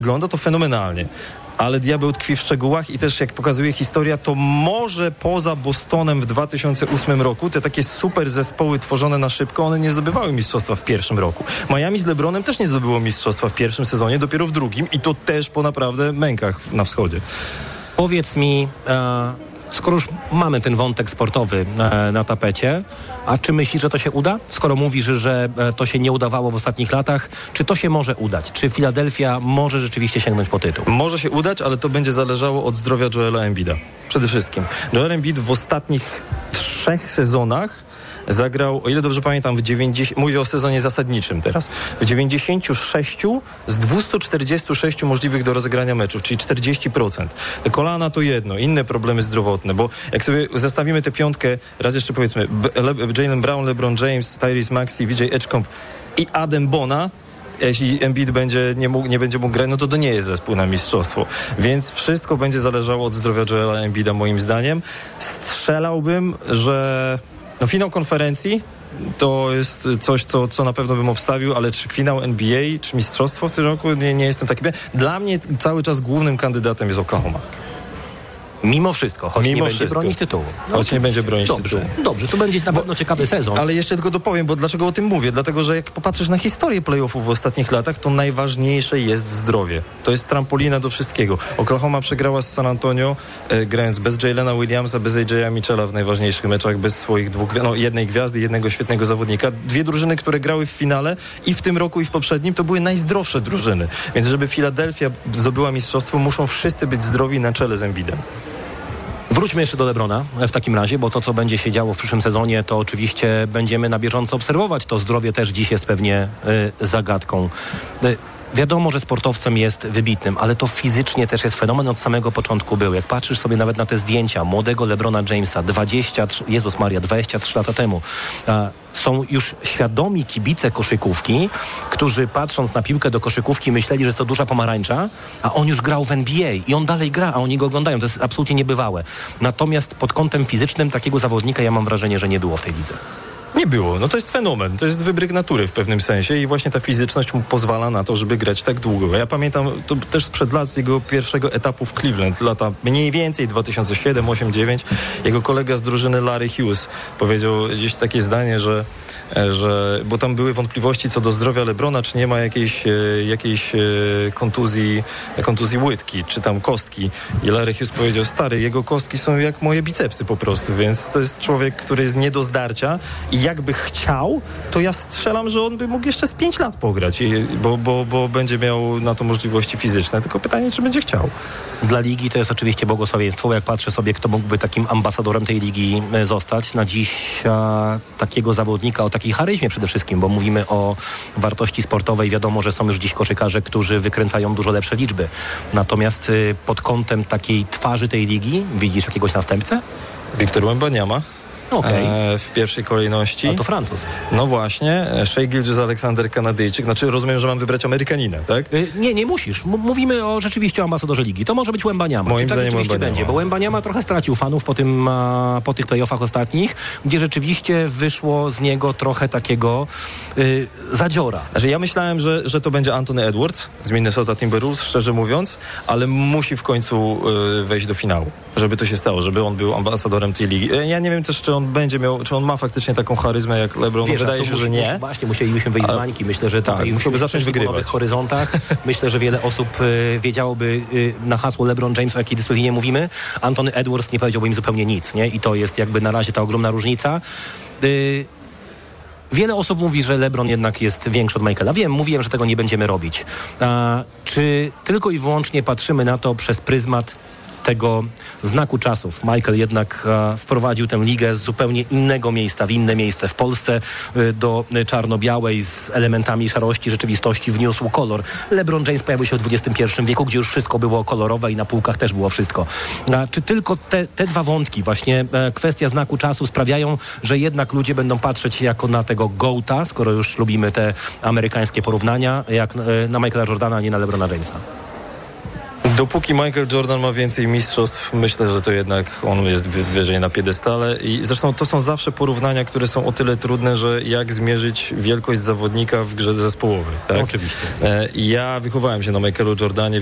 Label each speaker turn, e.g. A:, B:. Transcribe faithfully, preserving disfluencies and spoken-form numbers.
A: wygląda to fenomenalnie. Ale diabeł tkwi w szczegółach i też jak pokazuje historia, to może poza Bostonem w dwa tysiące ósmym roku te takie super zespoły tworzone na szybko, one nie zdobywały mistrzostwa w pierwszym roku. Miami z LeBronem też nie zdobyło mistrzostwa w pierwszym sezonie, dopiero w drugim i to też po naprawdę mękach na wschodzie.
B: Powiedz mi, e, skoro już mamy ten wątek sportowy e, na tapecie, a czy myślisz, że to się uda? Skoro mówisz, że e, to się nie udawało w ostatnich latach, czy to się może udać? Czy Filadelfia może rzeczywiście sięgnąć po tytuł?
A: Może się udać, ale to będzie zależało od zdrowia Joela Embida. Przede wszystkim. Joel Embiid w ostatnich trzech sezonach zagrał, o ile dobrze pamiętam, w dziewięćdziesięciu, mówię o sezonie zasadniczym teraz, w dziewięćdziesięciu sześciu z dwustu czterdziestu sześciu możliwych do rozegrania meczów, czyli czterdzieści procent. Te kolana to jedno, inne problemy zdrowotne, bo jak sobie zestawimy tę piątkę, raz jeszcze powiedzmy, Le- Jaylen Brown, LeBron James, Tyrese Maxey, V J Edgecomb i Adem Bona, jeśli Embiid będzie, nie, mógł, nie będzie mógł grać, no to to nie jest zespół na mistrzostwo. Więc wszystko będzie zależało od zdrowia Joela Embida, moim zdaniem. Strzelałbym, że no, finał konferencji to jest coś, co, co na pewno bym obstawił, ale czy finał N B A, czy mistrzostwo w tym roku, nie, nie jestem taki. Dla mnie cały czas głównym kandydatem jest Oklahoma.
B: Mimo wszystko, choć
A: Mimo
B: nie będzie
A: wszystko.
B: bronić tytułu.
A: No, choć nie będzie bronić
B: dobrze,
A: tytułu.
B: Dobrze, to będzie na pewno ciekawy sezon.
A: Ale jeszcze tylko dopowiem, bo dlaczego o tym mówię? Dlatego, że jak popatrzysz na historię playoffów w ostatnich latach, to najważniejsze jest zdrowie. To jest trampolina do wszystkiego. Oklahoma przegrała z San Antonio, e, grając bez Jaylena Williamsa, bez A J Mitchella w najważniejszych meczach, bez swoich dwóch, no, jednej gwiazdy, jednego świetnego zawodnika. Dwie drużyny, które grały w finale i w tym roku, i w poprzednim, to były najzdrowsze drużyny. Więc żeby Filadelfia zdobyła mistrzostwo, muszą wszyscy być zdrowi na czele z Embidem.
B: Wróćmy jeszcze do LeBrona w takim razie, bo to, co będzie się działo w przyszłym sezonie, to oczywiście będziemy na bieżąco obserwować. To zdrowie też dziś jest pewnie y, zagadką. Y, Wiadomo, że sportowcem jest wybitnym, ale to fizycznie też jest fenomen, od samego początku był. Jak patrzysz sobie nawet na te zdjęcia młodego LeBrona Jamesa, dwadzieścia trzy, Jezus Maria, dwadzieścia trzy lata temu, a, są już świadomi kibice koszykówki, którzy patrząc na piłkę do koszykówki myśleli, że jest to duża pomarańcza, a on już grał w N B A i on dalej gra, a oni go oglądają. To jest absolutnie niebywałe. Natomiast pod kątem fizycznym takiego zawodnika ja mam wrażenie, że nie było w tej lidze.
A: Nie było. No to jest fenomen. To jest wybryk natury w pewnym sensie i właśnie ta fizyczność mu pozwala na to, żeby grać tak długo. Ja pamiętam to też sprzed lat z jego pierwszego etapu w Cleveland, lata mniej więcej dwa tysiące siódmy, osiem, dziewięć. Jego kolega z drużyny Larry Hughes powiedział gdzieś takie zdanie, że, że bo tam były wątpliwości co do zdrowia LeBrona, czy nie ma jakiejś, jakiejś kontuzji, kontuzji łydki, czy tam kostki. I Larry Hughes powiedział, stary, jego kostki są jak moje bicepsy po prostu, więc to jest człowiek, który jest nie do zdarcia i jakby chciał, to ja strzelam, że on by mógł jeszcze z pięć lat pograć, bo, bo, bo będzie miał na to możliwości fizyczne. Tylko pytanie, czy będzie chciał.
B: Dla ligi to jest oczywiście błogosławieństwo. Jak patrzę sobie, kto mógłby takim ambasadorem tej ligi zostać. Na dziś a, takiego zawodnika o takiej charyzmie przede wszystkim, bo mówimy o wartości sportowej. Wiadomo, że są już dziś koszykarze, którzy wykręcają dużo lepsze liczby. Natomiast y, pod kątem takiej twarzy tej ligi widzisz jakiegoś następcę?
A: Wiktor Wembanyama.
B: Okay.
A: E, w pierwszej kolejności.
B: A to Francuz.
A: No właśnie, Shai Gilgeous-Alexander, Kanadyjczyk. Znaczy rozumiem, że mam wybrać Amerykanina, tak?
B: Y, nie, nie musisz. M- mówimy o rzeczywiście o ambasadorze ligi. To może być Wembanyama.
A: Moim
B: tak
A: zdaniem
B: rzeczywiście
A: Wembanyama.
B: będzie, bo Wembanyama trochę stracił fanów po, tym, a, po tych playoffach ostatnich, gdzie rzeczywiście wyszło z niego trochę takiego y, zadziora.
A: Znaczy ja myślałem, że, że to będzie Anthony Edwards z Minnesota Timberwolves, szczerze mówiąc, ale musi w końcu y, wejść do finału, żeby to się stało, żeby on był ambasadorem tej ligi. Ja nie wiem też, czy on będzie miał, czy on ma faktycznie taką charyzmę jak LeBron.
B: Wiesz,
A: Wydaje się,
B: musi,
A: że nie.
B: Musi, właśnie, musielibyśmy wyjść z bańki. Myślę, że
A: tak,
B: tutaj
A: musiałby zacząć wygrywać.
B: W nowych horyzontach. Myślę, że wiele osób y, wiedziałoby y, na hasło LeBron James, o jakiej dyscyplinie mówimy. Anthony Edwards nie powiedziałby im zupełnie nic, nie? I to jest jakby na razie ta ogromna różnica. Y, Wiele osób mówi, że LeBron jednak jest większy od Michaela. Wiem, mówiłem, że tego nie będziemy robić. A, czy tylko i wyłącznie patrzymy na to przez pryzmat tego znaku czasów? Michael jednak a, wprowadził tę ligę z zupełnie innego miejsca, w inne miejsce. W Polsce y, do y, czarno-białej z elementami szarości rzeczywistości wniósł kolor. LeBron James pojawił się w dwudziestym pierwszym wieku, gdzie już wszystko było kolorowe i na półkach też było wszystko. A, czy tylko te, te dwa wątki, właśnie e, kwestia znaku czasu sprawiają, że jednak ludzie będą patrzeć jako na tego gołta, skoro już lubimy te amerykańskie porównania, jak e, na Michaela Jordana, a nie na LeBrona Jamesa?
A: Dopóki Michael Jordan ma więcej mistrzostw, myślę, że to jednak on jest wyżej na piedestale i zresztą to są zawsze porównania, które są o tyle trudne, że jak zmierzyć wielkość zawodnika w grze zespołowej. Tak?
B: No, oczywiście.
A: Ja wychowałem się na Michaelu Jordanie,